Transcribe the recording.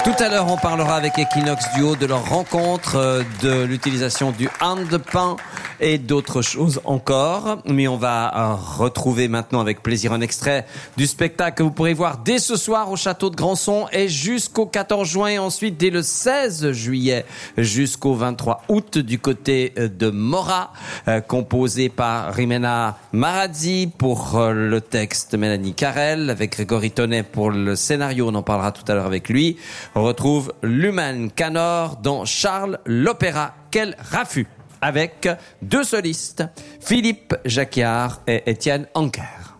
Tout à l'heure, on parlera avec Equinox Duo de leur rencontre, de l'utilisation du handepan et d'autres choses encore. Mais on va retrouver maintenant avec plaisir un extrait du spectacle que vous pourrez voir dès ce soir au Château de Grandson et jusqu'au 14 juin et ensuite dès le 16 juillet jusqu'au 23 août du côté de Mora, composé par Rimena Maradzi pour le texte, Mélanie Carrel avec Grégory Tonnet pour le scénario. On en parlera tout à l'heure avec lui. On retrouve Luman Canor dans Charles l'Opéra. Quel raffut! Avec deux solistes, Philippe Jacquiard et Étienne Anker.